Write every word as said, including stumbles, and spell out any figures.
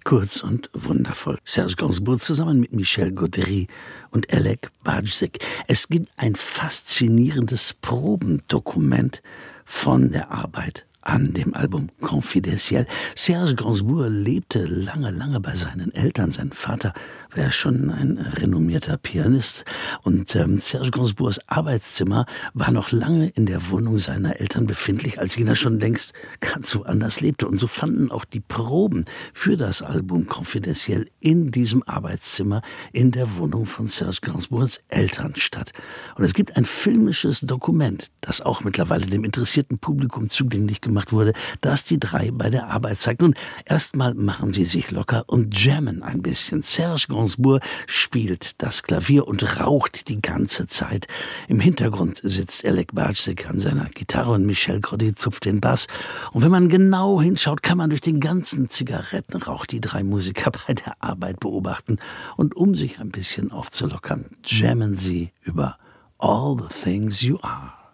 Kurz und wundervoll. Serge Gainsbourg zusammen mit Michel Gondry und Alec Bajsek. Es gibt ein faszinierendes Probendokument von der Arbeit an dem Album Confidentiel. Serge Gainsbourg lebte lange, lange bei seinen Eltern. Sein Vater war ja schon ein renommierter Pianist. Und ähm, Serge Gainsbourgs Arbeitszimmer war noch lange in der Wohnung seiner Eltern befindlich, als jener schon längst ganz woanders lebte. Und so fanden auch die Proben für das Album Confidentiel in diesem Arbeitszimmer in der Wohnung von Serge Gainsbourgs Eltern statt. Und es gibt ein filmisches Dokument, das auch mittlerweile dem interessierten Publikum zugänglich gemacht wurde, das die drei bei der Arbeit zeigt. Nun, erstmal machen sie sich locker und jammen ein bisschen. Serge Gainsbourg spielt das Klavier und raucht die ganze Zeit. Im Hintergrund sitzt Alec Bajsek an seiner Gitarre und Michel Gondry zupft den Bass. Und wenn man genau hinschaut, kann man durch den ganzen Zigarettenrauch die drei Musiker bei der Arbeit beobachten. Und um sich ein bisschen aufzulockern, jammen sie über All the Things You Are.